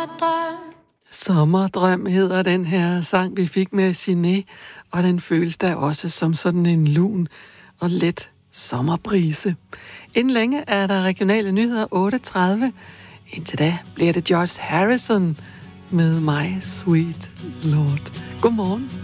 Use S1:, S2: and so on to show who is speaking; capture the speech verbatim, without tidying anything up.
S1: sommerdrøm.
S2: Sommerdrøm hedder den her sang, vi fik med Siné, og den føles da også som sådan en lun og let sommerbrise. Inden længe er der regionale nyheder otte tredive. Indtil da bliver det George Harrison med My Sweet Lord. Godmorgen.